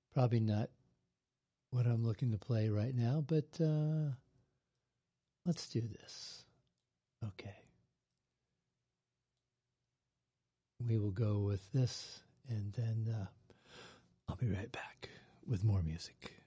Probably not what I'm looking to play right now, but let's do this. Okay. We will go with this, and then I'll be right back with more music.